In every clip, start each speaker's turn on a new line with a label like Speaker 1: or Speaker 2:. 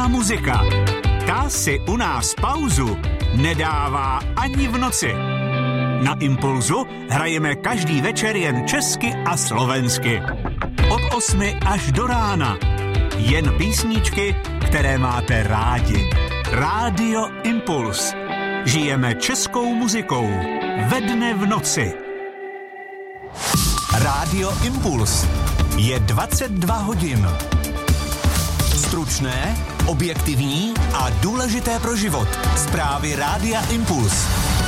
Speaker 1: Čínská muzika. Ta si u nás pauzu nedává ani v noci. Na Impulzu hrajeme každý večer jen česky a slovensky. Od 8 až do rána. Jen písničky, které máte rádi. Rádio Impuls. Žijeme českou muzikou. Ve dne v noci. Rádio Impuls. Je 22 hodin. Stručné, objektivní a důležité pro život. Zprávy Rádia Impuls.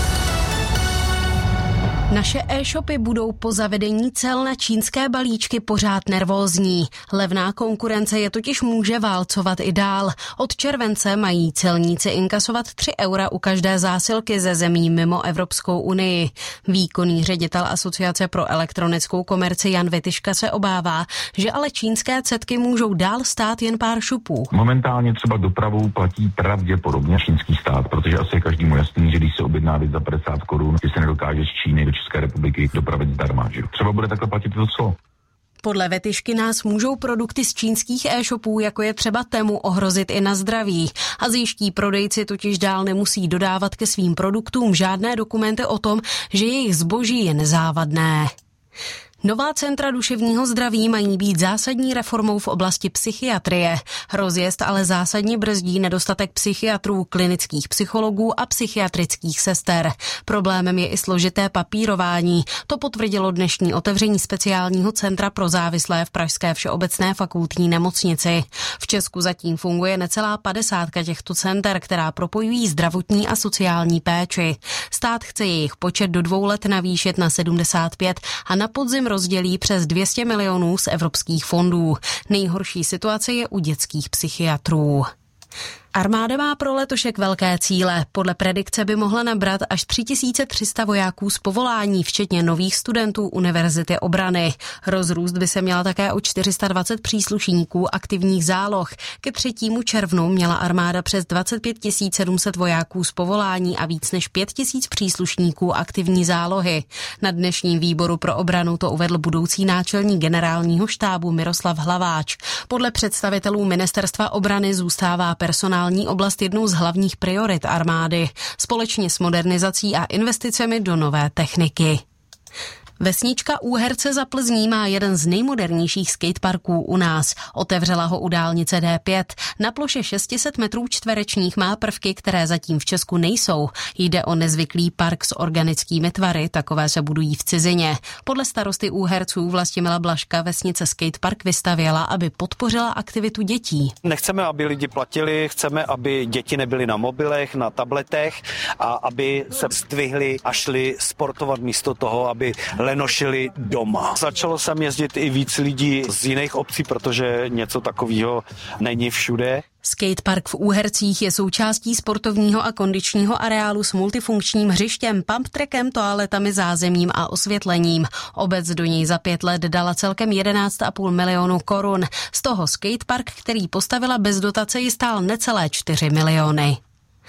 Speaker 2: Naše e-shopy budou po zavedení cel na čínské balíčky pořád nervózní. Levná konkurence je totiž může válcovat i dál. Od července mají celníci inkasovat 3 eura u každé zásilky ze zemí mimo Evropskou unii. Výkonný ředitel Asociace pro elektronickou komerci Jan Vityška se obává, že ale čínské cetky můžou dál stát jen pár šupů.
Speaker 3: Momentálně třeba dopravou platí pravděpodobně čínský stát, protože asi je každému jasný, že když se objedná věc za 50 korun, že se nedokáže z Číny do České republiky dopravit zdarma, že třeba bude takhle platit to clo.
Speaker 2: Podle Vityšky nás můžou produkty z čínských e-shopů, jako je třeba Temu, ohrozit i na zdraví. Asijští prodejci totiž dál nemusí dodávat ke svým produktům žádné dokumenty o tom, že jejich zboží je nezávadné. Nová centra duševního zdraví mají být zásadní reformou v oblasti psychiatrie. Rozjezd ale zásadně brzdí nedostatek psychiatrů, klinických psychologů a psychiatrických sester. Problémem je i složité papírování. To potvrdilo dnešní otevření speciálního centra pro závislé v pražské všeobecné fakultní nemocnici. V Česku zatím funguje necelá 50 těchto center, která propojují zdravotní a sociální péči. Stát chce jejich počet do 2 let navýšit na 75 a na podzim rozdělí přes 200 milionů z evropských fondů. Nejhorší situace je u dětských psychiatrů. Armáda má pro letošek velké cíle. Podle predikce by mohla nabrat až 3300 vojáků z povolání, včetně nových studentů Univerzity obrany. Rozrůst by se měla také o 420 příslušníků aktivních záloh. Ke 3. červnu měla armáda přes 25 700 vojáků z povolání a víc než 5 000 příslušníků aktivní zálohy. Na dnešním výboru pro obranu to uvedl budoucí náčelník generálního štábu Miroslav Hlaváč. Podle představitelů ministerstva obrany zůstává personální oblast jednou z hlavních priorit armády, společně s modernizací a investicemi do nové techniky. Vesnička Úherce za Plzní má jeden z nejmodernějších skateparků u nás. Otevřela ho u dálnice D5. Na ploše 600 metrů čtverečních má prvky, které zatím v Česku nejsou. Jde o nezvyklý park s organickými tvary, takové se budují v cizině. Podle starosty Úherců Vlastimila Blažka vesnice skatepark vystavěla, aby podpořila aktivitu dětí.
Speaker 4: Nechceme, aby lidi platili, chceme, aby děti nebyly na mobilech, na tabletech a aby se stvihli a šli sportovat místo toho, aby lenošili doma. Začalo sem jezdit i víc lidí z jiných obcí, protože něco takového není všude.
Speaker 2: Skatepark v Úhercích je součástí sportovního a kondičního areálu s multifunkčním hřištěm, pumptrackem, toaletami, zázemím a osvětlením. Obec do něj za 5 let dala celkem 11,5 milionu korun. Z toho skatepark, který postavila bez dotace, ji stál necelé 4 miliony.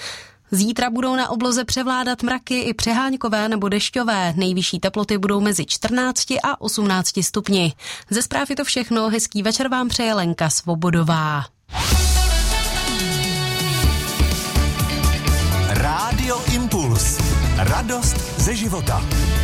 Speaker 2: Zítra budou na obloze převládat mraky i přeháňkové nebo dešťové. Nejvyšší teploty budou mezi 14 a 18 stupni. Ze zpráv je to všechno. Hezký večer vám přeje Lenka Svobodová.
Speaker 1: Rádio Impuls. Radost ze života.